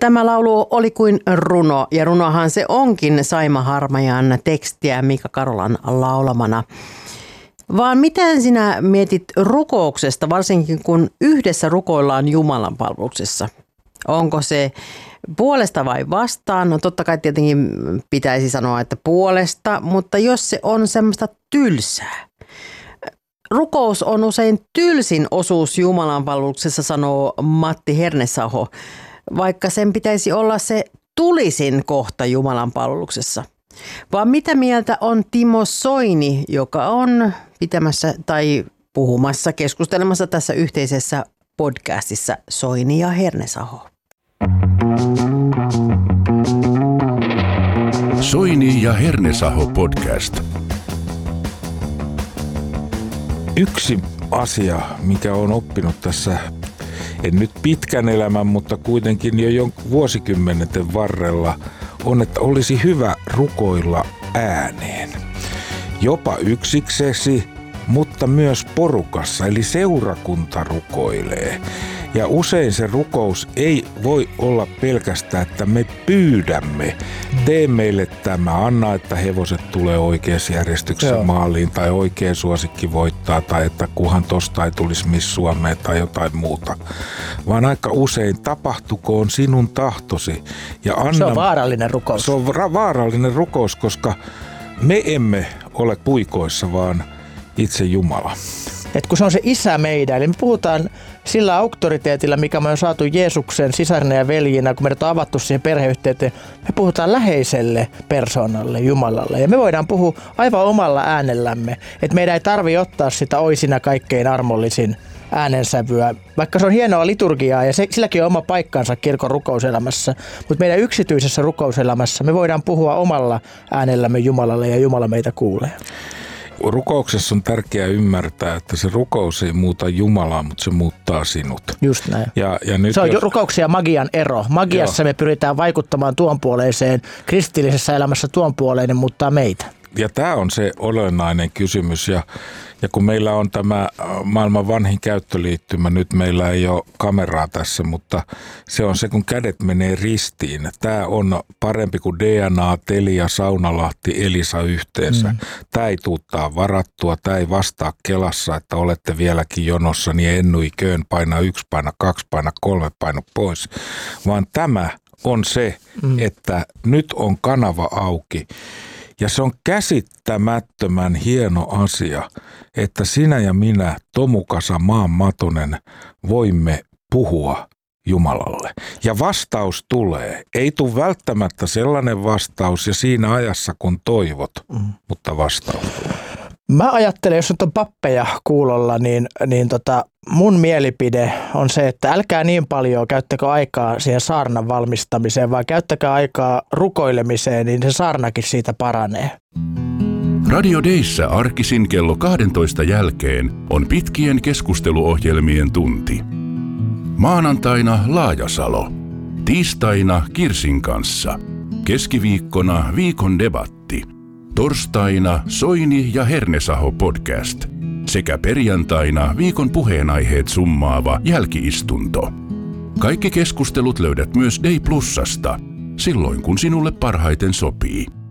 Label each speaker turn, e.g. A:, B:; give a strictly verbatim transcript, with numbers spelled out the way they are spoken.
A: Tämä laulu oli kuin runo, ja runohan se onkin Saima Harmajan tekstiä Mika Karolan laulamana. Vaan miten sinä mietit rukouksesta, varsinkin kun yhdessä rukoillaan Jumalan palveluksessa? Onko se puolesta vai vastaan? No totta kai tietenkin pitäisi sanoa, että puolesta, mutta jos se on semmoista tylsää. Rukous on usein tylsin osuus Jumalan palveluksessa, sanoo Matti Hernesaho, vaikka sen pitäisi olla se tulisin kohta Jumalan palveluksessa. Vaan mitä mieltä on Timo Soini, joka on pitämässä tai puhumassa, keskustelemassa tässä yhteisessä podcastissa Soini ja Hernesaho.
B: Soini ja Hernesaho podcast.
C: Yksi asia, mikä on oppinut tässä, en nyt pitkän elämän, mutta kuitenkin jo jonkun vuosikymmenten varrella, on, että olisi hyvä rukoilla ääneen. Jopa yksiksesi, mutta myös porukassa, eli seurakunta rukoilee. Ja usein se rukous ei voi olla pelkästään, että me pyydämme, tee meille tämä, anna, että hevoset tulee oikeassa järjestyksessä Joo. maaliin, tai oikea suosikki voittaa, tai että kuhan tosta ei tulisi Miss Suomeen tai jotain muuta. Vaan aika usein tapahtukoon sinun tahtosi. Ja anna,
D: se on vaarallinen rukous.
C: Se on ra- vaarallinen rukous, koska me emme ole puikoissa, vaan itse Jumala.
D: Et kun se on se isä meidän, eli me puhutaan sillä auktoriteetilla, mikä me on saatu Jeesuksen sisarina ja veljinä, kun meidät on avattu siihen perheyhteyteen, me puhutaan läheiselle persoonalle, Jumalalle. Ja me voidaan puhua aivan omalla äänellämme, että meidän ei tarvitse ottaa sitä oisina kaikkein armollisin äänensävyä, vaikka se on hienoa liturgiaa ja se, silläkin on oma paikkansa kirkon rukouselämässä, mutta meidän yksityisessä rukouselämässä me voidaan puhua omalla äänellämme Jumalalle ja Jumala meitä kuulee.
C: Rukouksessa on tärkeää ymmärtää, että se rukous ei muuta Jumalaa, mutta se muuttaa sinut.
D: Just näin.
C: Ja, ja nyt
D: se on
C: jos...
D: rukouksen ja magian ero. Magiassa Joo. me pyritään vaikuttamaan tuon puoleiseen, kristillisessä elämässä tuon puoleinen muuttaa meitä.
C: Ja tämä on se olennainen kysymys. Ja, ja kun meillä on tämä maailman vanhin käyttöliittymä, nyt meillä ei ole kameraa tässä, mutta se on se, kun kädet menee ristiin. Tämä on parempi kuin D N A, Telia, Saunalahti, Elisa yhteensä. Mm. Tämä ei tuuttaa varattua, tämä ei vastaa Kelassa, että olette vieläkin jonossa, niin ennui köön, paina yksi, paina kaksi, paina kolme, paina pois. Vaan tämä on se, mm. että nyt on kanava auki. Ja se on käsittämättömän hieno asia, että sinä ja minä, Tomukasa Maan Matonen, voimme puhua Jumalalle. Ja vastaus tulee. Ei tule välttämättä sellainen vastaus ja siinä ajassa kun toivot, mm. mutta vastaus tulee.
D: Mä ajattelen, jos nyt on pappeja kuulolla, niin, niin tota, mun mielipide on se, että älkää niin paljon käyttäkö aikaa siihen saarnan valmistamiseen, vaan käyttäkää aikaa rukoilemiseen, niin se saarnakin siitä paranee.
B: Radio Dayssä arkisin kello kaksitoista jälkeen on pitkien keskusteluohjelmien tunti. Maanantaina Laajasalo, tiistaina Kirsin kanssa, keskiviikkona viikon debatti. Torstaina Soini ja Hernesaho podcast sekä perjantaina viikon puheenaiheet summaava jälkiistunto. Kaikki keskustelut löydät myös Day Plusasta, silloin kun sinulle parhaiten sopii.